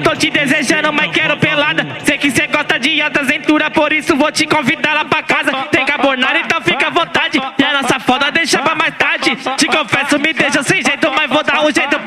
tô te desejando, mas quero pelada. Sei que cê gosta de alta aventura, por isso vou te convidar lá pra casa. Tem carbonara, então fica à vontade. E a nossa foda deixa pra mais tarde. Te confesso, me deixa sem jeito, mas vou dar um jeito